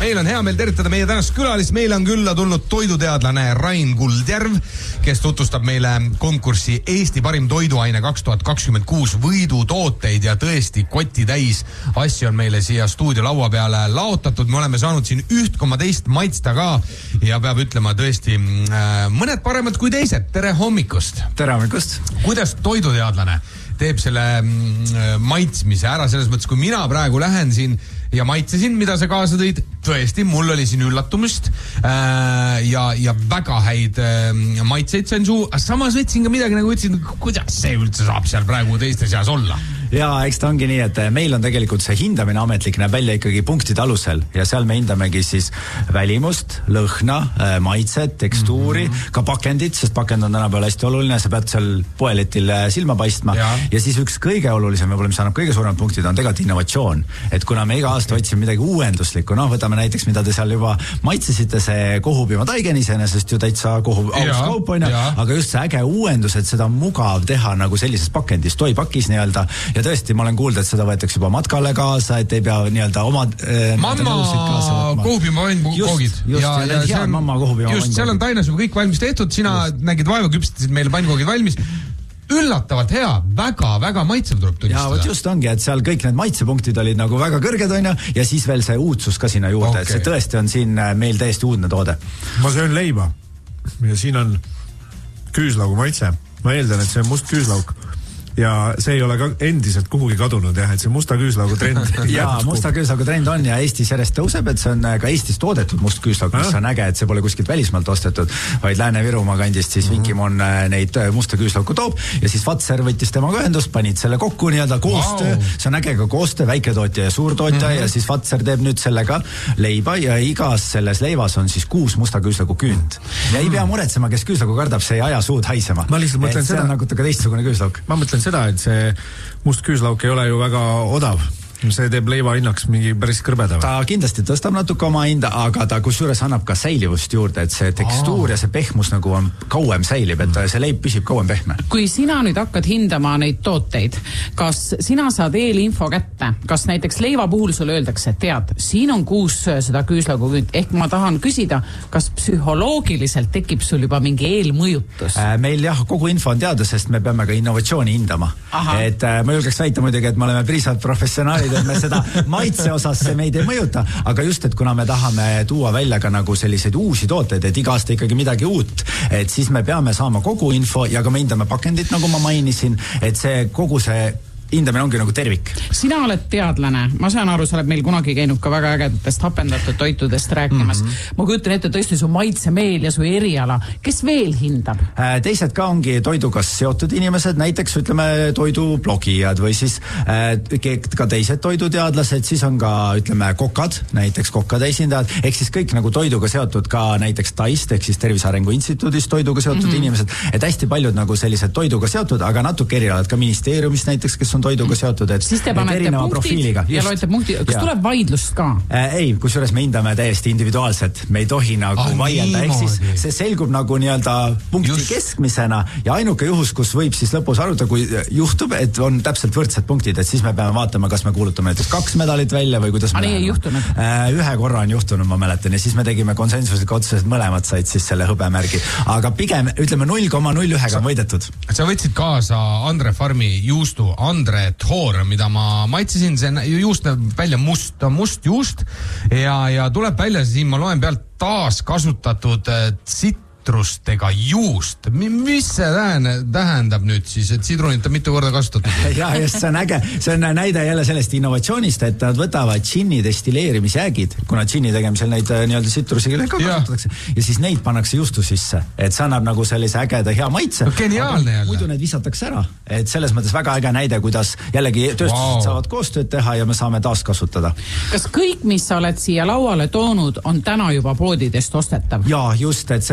Meil on hea meel tervitada meie tänast külalist. Meil on külla tulnud toiduteadlane Rain Kuldjärv, kes tutvustab meile konkurssi Eesti parim toiduaine 2026 võidutooteid ja tõesti koti täis asju on meile siia stuudiolaua peale laotatud. Me oleme saanud siin 1,2 maitsta ka ja peab ütlema tõesti mõned paremad kui teised. Tere hommikust! Tere hommikust! Kuidas toiduteadlane teeb selle maitsmise ära selles mõttes, kui mina praegu lähen siin ja maitsesin, mida sa kaasa tõid, tõesti, mul oli siin üllatumist ja väga häid maitseid sain suu, aga samas võtsin ka midagi, nagu ütlesin, kuidas see üldse saab seal praegu teiste seas olla? Ja eks ta ongi nii, et meil on tegelikult see hindamine ametlik näeb välja ikkagi punktide alusel ja seal me hindamegi siis välimust, lõhna, maitset, tekstuuri, ka pakendit, sest pakend on tänapäeval hästi oluline, sa pead seal poeletil silma paistma ja siis üks kõige olulisem, võib-olla mis annab kõige suuremad punktid, on tegelikult innovatsioon. Et kuna me iga aasta otsime midagi uuenduslikku, võtame näiteks, mida te seal juba maitsesite, see kohupima taigenisene, sest ju täitsa kohub aus kaup on aga just see äge uuendus, et seda on mugav teha nagu sellises pakendis, toipakis nii-öelda ja tõesti, ma olen kuulda, et seda võetakse juba matkale kaasa, et ei pea nii-öelda oma mamma kohupima pannkoogid. Just, seal on Tainas juba kõik valmis tehtud, sina nägid vaeva, küpsitasid meile pannkoogid valmis. Üllatavalt hea, väga maitsev tuleb tunnistada. Ja võt just ongi, et seal kõik need maitsepunktid olid nagu väga kõrged on ja siis veel see uudsus ka sinna juurde, et see tõesti on siin meil täiesti uudne toode. Ma söön leiba ja siin on küüslaugu maitse. Ma eeldan, et see on must küüslauk. Ja see ei ole ka endiselt kuhugi kadunud et see musta küüslaugu trend ja musta küüslaugu trend on ja Eestis järjest tõuseb, et see on ka Eestis toodetud must küüslauk, mis on äge, et see pole kuskilt välismaalt ostetud, vaid Lääne-Virumaa kandist siis Vinkimon neid musta küüslauku toob ja siis Vatser võttis temaga ühendust, panid selle kokku nii-öelda koostöö, see on äge ka koostöö, väiketootja ja suurtootja ja siis Vatser teeb nüüd sellega leiba ja igas selles leivas on siis 6 musta küüslaugu küünt ja ei pea muretsema, kes küüslaugu kardab, see ei aja suud haisema. Ma lihtsalt mõtlen seda. See on nagu ka teistsugune küüslauk. Ma mõtlen seda, et see must küüslauk ei ole ju väga odav. See teeb leiva hinnaks mingi päris kõrbeda. Ta kindlasti tõstab natuke oma hinda, aga ta kusjuures annab ka säilivust juurde, et see tekstuur ja see pehmus nagu on kauem säilib, et see leib püsib kauem pehme. Kui sina nüüd hakkad hindama neid tooteid, kas sina saad eelinfo kätte? Kas näiteks leiva puhul sulle öeldakse, et tead, siin on 6 seda küüslaugu küünt, ehk ma tahan küsida, kas psühholoogiliselt tekib sul juba mingi eelmõjutus? Meil kogu info on teada, sest me peame ka innovatsiooni hindama. Et ma julgeks väita muidugi, et me oleme priisad professionaalid, et me seda maitse osas see meid ei mõjuta, aga just, et kuna me tahame tuua välja ka nagu selliseid uusi tooteid, et iga aasta ikkagi midagi uut, et siis me peame saama kogu info ja ka me hindame pakendit, nagu ma mainisin, et see kogu see hindamine ongi nagu tervik. Sina oled teadlane, ma saan aru, sa oled meil kunagi käinud ka väga ägedatest hapendatud toitudest rääkimas. Ma kujutan ette tõesti su maitsemeel ja su eriala. Kes veel hindab? Teised ka ongi toiduga seotud inimesed, näiteks ütleme toidublogijad või siis ka teised toiduteadlased, siis on ka ütleme kokad, näiteks kokkade esindajad, ehk siis kõik nagu toiduga seotud ka näiteks TAIST, ehk siis Tervise Arengu Instituudist toiduga seotud inimesed, et hästi paljud nagu sellised toiduga seotud, aga natuke erialad ka ministeeriumist näiteks, kes on toiduga seotud, et siis te panete punktid ja loete punktid. Kas tuleb vaidlust ka? Ei, kusjuures me hindame täiesti individuaalselt. Me ei tohi nagu vaielda, ehk siis see selgub nagu nii-öelda punkti keskmisena ja ainuke juhus, kus võib siis lõpus arutada, kui juhtub, et on täpselt võrdsed punktid, et siis me peame vaatama, kas me kuulutame näiteks 2 medalit välja või kuidas me ei juhtunud? Ühe korra on juhtunud, ma mäletan, ja siis me tegime konsensusliku otsuse, et mõlemad said siis selle hõbemärgi. Aga pigem, ütleme 0,01 on võidetud. Sa võtsid kaasa Andre Farmi juustu, Andre Toor, mida ma maitsesin, see juust näeb välja must juust ja tuleb välja, siin ma loen pealt taaskasutatud sitrustega juust. Mis see tähendab nüüd siis, et sidrunit on mitu korda kasutatud? Ja just, see on äge. See on näide jälle sellest innovatsioonist, et nad võtavad džinni destilleerimisjäägid, kuna džinni tegemisel neid nii-öelda sitrusigile ka kasutatakse ja siis neid pannakse juustu sisse, et see annab nagu sellise ägeda hea maitse. Geniaalne jälle. Muidu need visatakse ära, et selles mõttes väga äge näide, kuidas jällegi tööstused saavad koostööd teha ja me saame taaskasutada. Kas kõik, mis sa oled siia lauale toonud, on täna juba poodidest ostetav? Ja just, et